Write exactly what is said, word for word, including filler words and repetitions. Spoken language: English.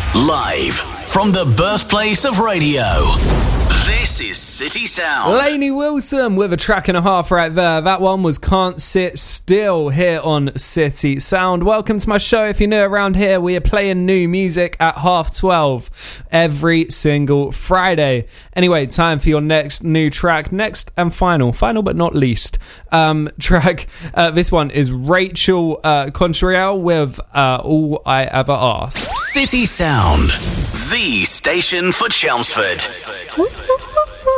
Live from the birthplace of radio, this is City Sound. Lainey Wilson with a track and a half right there. That one was Can't Sit Still here on City Sound. Welcome to my show. If you're new around here, we are playing new music at half twelve every single Friday. Anyway, time for your next new track. Next and final, final but not least, um, track. Uh, this one is Rachel uh, Contriel with uh, All I Ever Ask. City Sound, the station for Chelmsford.